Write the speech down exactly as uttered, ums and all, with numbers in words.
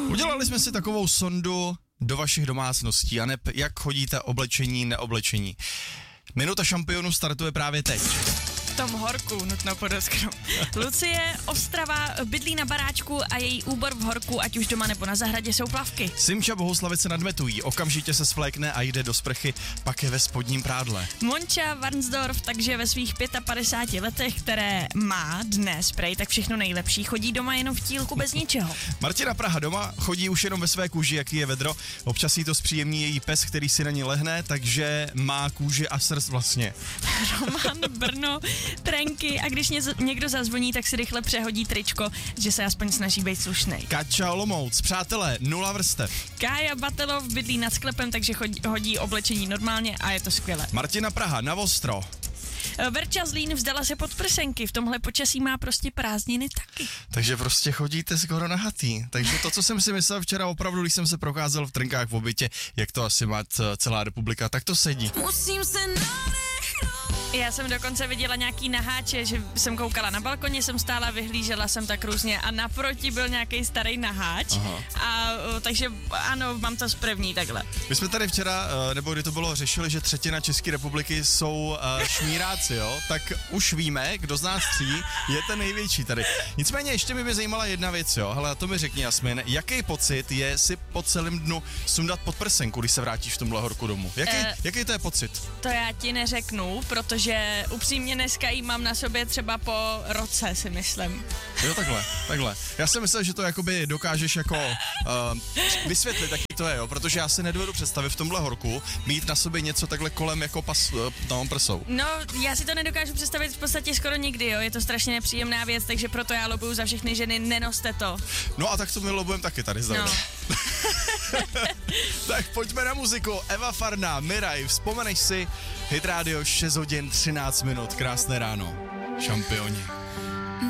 Udělali jsme si takovou sondu do vašich domácností, a ne jak chodíte oblečení, neoblečení. Minuta šampionu startuje právě teď. V tom horku, nutno podotknout. Lucie Ostrava bydlí na baráčku a její úbor v horku, ať už doma nebo na zahradě, jsou plavky. Simča Bohuslavice nadmetují, okamžitě se svlékne a jde do sprchy, pak je ve spodním prádle. Monča Varnsdorf, takže ve svých padesáti pěti letech, které má dnes prej, tak všechno nejlepší, chodí doma jenom v tílku bez ničeho. Martina Praha doma chodí už jenom ve své kůži, jaký je vedro. Občas jí to zpříjemní její pes, který si na ní lehne, takže má kůži a srst vlastně. Roman Brno, trenky, a když něz, někdo zazvoní, tak si rychle přehodí tričko, že se aspoň snaží být slušnej. Kača Olomouc, přátelé, nula vrstev. Kája Batelov bydlí nad sklepem, takže chodí, hodí oblečení normálně a je to skvělé. Martina Praha na ostro. Verča Zlín vzdala se podprsenky, v tomhle počasí má prostě prázdniny taky. Takže prostě chodíte skoro nahatý. Takže to, co jsem si myslel včera opravdu, když jsem se procházel v trnkách v obytě, jak to asi má celá republika, tak to sedí. Musím se Já jsem dokonce viděla nějaký naháče, že jsem koukala na balkoně, jsem stála, vyhlížela jsem tak různě a naproti byl nějaký starý naháč. Aha. A o, takže ano, mám to z první takhle. My jsme tady včera, nebo kdy to bylo, řešili, že třetina České republiky jsou uh, šmíráci, jo? Tak už víme, kdo z nás tří je ten největší tady. Nicméně ještě by mě zajímala jedna věc, jo? Hele, to mi řekni, Jasmin, jaký pocit je si po celém dnu sundat podprsenku, když se vrátíš v tomhle horku domů? Jaký, uh, jaký to je pocit? To já ti neřeknu, protože že upřímně dneska jí mám na sobě třeba po roce, si myslím. Jo, takhle, takhle. Já si myslel, že to jakoby dokážeš jako uh, vysvětlit, jaký to je, jo, protože já si nedovedu představit v tomhle horku mít na sobě něco takhle kolem jako pas, uh, no, prsou. No, já si to nedokážu představit v podstatě skoro nikdy, jo, je to strašně nepříjemná věc, takže proto já lobuju za všechny ženy, nenoste to. No a tak to my lobujeme taky tady zde. No. Tak pojďme na muziku. Eva Farná, Miraj, vzpomeneš si, Hit Radio šest hodin třináct minut, krásné ráno, šampioni.